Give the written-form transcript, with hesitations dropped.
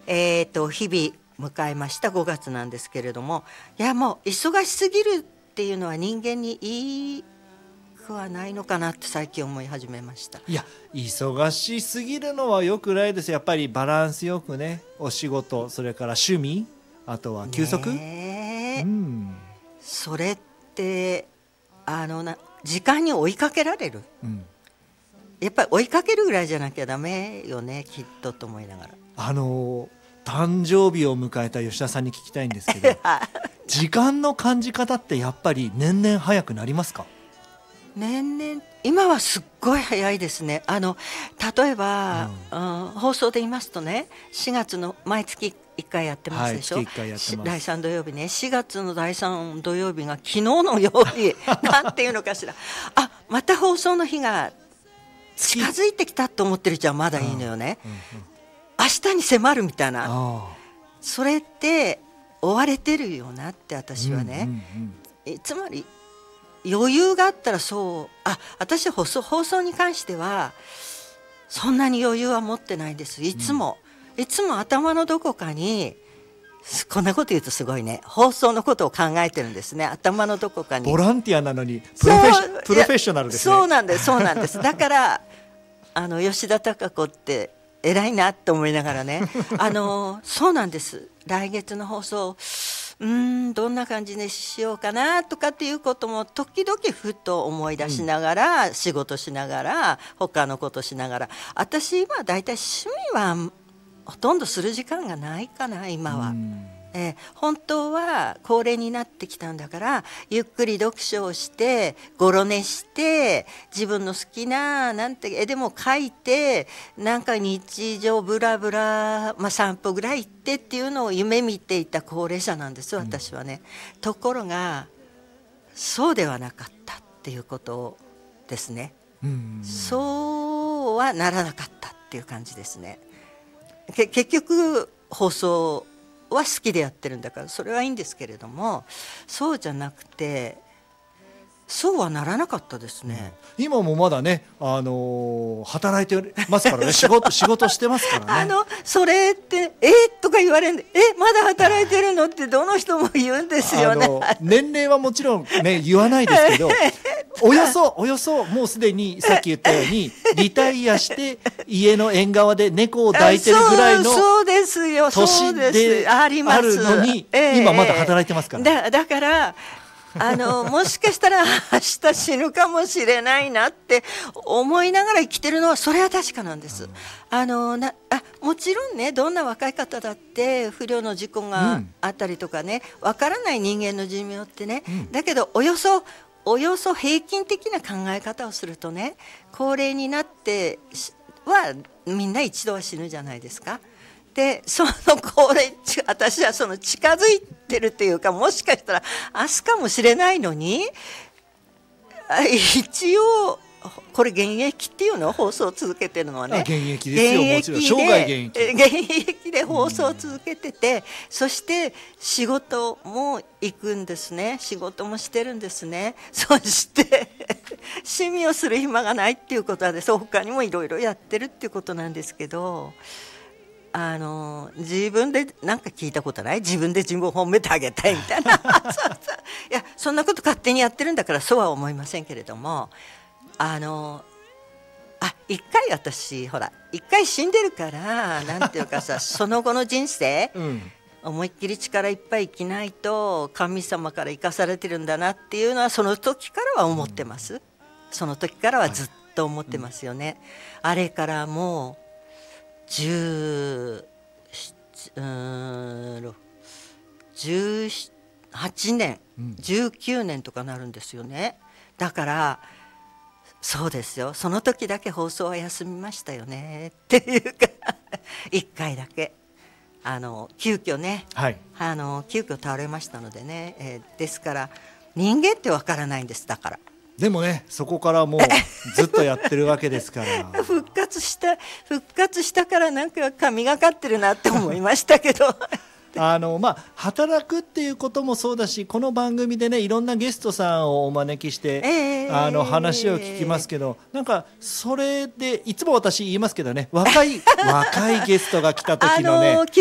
日々迎えました5月なんですけれども、いやもう忙しすぎるっていうのは人間にいいくはないのかなって最近思い始めました。 いや忙しすぎるのはよくないです。やっぱりバランスよくね、お仕事、それから趣味、あとは休息、 それって時間に追いかけられる、やっぱり追いかけるぐらいじゃなきゃダメよねきっとと思いながら、 誕生日を迎えた吉田さんに聞きたいんですけど時間の感じ方ってやっぱり年々早くなりますか？ 年々今はすっごい早いですね。例えば、放送で言いますとね、4月の毎月1回やってますでしょ、 月1回やってます。 第3土曜日ね、4月の第3土曜日が昨日のようになんていうのかしら、また放送の日が近づいてきたと思ってるじゃんまだいいのよね、明日に迫るみたいな、それって追われてるよなって私はね、つまり余裕があったら私は放送に関してはそんなに余裕は持ってないです。いつも頭のどこかに、こんなこと言うとすごいね、放送のことを考えてるんですね、頭のどこかに。 ボランティアなのにプロフェッショナルですね。 そうなんですだから吉田貴子って偉いなって思いながらねそうなんです。来月の放送どんな感じにしようかなとかっていうことも時々ふと思い出しながら、仕事しながら他のことしながら、私今だいたい趣味はほとんどする時間がないかな今は。本当は高齢になってきたんだから、ゆっくり読書をしてごろ寝して自分の好きな絵でも描いて、なんか日常ブラブラ、散歩ぐらい行ってっていうのを夢見ていた高齢者なんです私はね。ところがそうではなかったっていうことですね。そうはならなかったっていう感じですね。結局放送は好きでやってるんだからそれはいいんですけれども、そうじゃなくてそうはならなかったですね。 今もまだね、働いてますからね仕事してますからね。 それってとか言われるんで、まだ働いてるのってどの人も言うんですよね。 年齢はもちろんね言わないですけどおよそもうすでにさっき言ったようにリタイアして家の縁側で猫を抱いてるぐらいの年であるのに、今まだ働いてますから。 だからもしかしたら明日死ぬかもしれないなって思いながら生きてるのはそれは確かなんです。もちろんね、どんな若い方だって不慮の事故があったりとかね、わからない人間の寿命ってね、だけどおよそ平均的な考え方をするとね、高齢になってはみんな一度は死ぬじゃないですか。でその高齢、私はその近づいてるというか、もしかしたら明日かもしれないのに、一応これ現役っていうのを放送を続けてるのはね、 現役ですよ、もちろん生涯現役で放送を続けてて、そして仕事も行くんですね、仕事もしてるんですね。そして趣味をする暇がないっていうことはです、他にもいろいろやってるっていうことなんですけど、自分でなんか聞いたことない？自分で自分を褒めてあげたいみたいないや、そんなこと勝手にやってるんだからそうは思いませんけれども、一回私一回死んでるからなんていうかさその後の人生、思いっきり力いっぱい生きないと神様から生かされてるんだなっていうのはその時からは思ってます。その時からはずっと思ってますよね。あれからもう18年、19年とかなるんですよね。だからそうですよ、その時だけ放送は休みましたよねっていうか1回だけ急遽ね、急遽倒れましたのでね、ですから人間ってわからないんです。だからでもね、そこからもうずっとやってるわけですから復活したからなんか神がかってるなって思いましたけど働くっていうこともそうだし、この番組でねいろんなゲストさんをお招きして、話を聞きますけど、なんかそれでいつも私言いますけどね、若いゲストが来た時のね